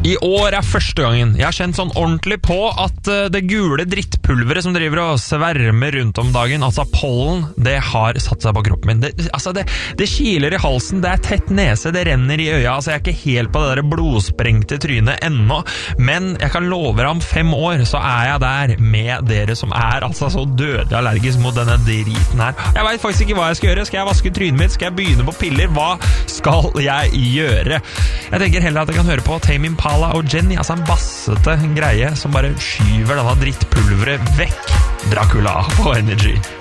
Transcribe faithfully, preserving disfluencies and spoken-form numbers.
I år er første gangen jeg har kjent sånn ordentlig på at det gule drittpulveret som driver og svermer rundt om dagen, altså pollen, det har satt seg på kroppen min. Det, altså det, det kiler i halsen, det er tett nese, det renner i øya, altså jeg er ikke helt på det der blodsprengte trynet ennå, men jeg kan love deg om fem år så er jeg der med dere som er altså så dødelig allergisk mot denne driten her. Jeg vet faktisk ikke hva jeg skal gjøre. Skal jeg vaske trynet mitt? Skal jeg begynne på piller? Hva skal jeg gjøre? Jeg tenker heller at jeg kan høre på Tame Impala og Jenny, altså en bassete greie som bare skyver denne drittpulveret vekk. Dracula på Energy.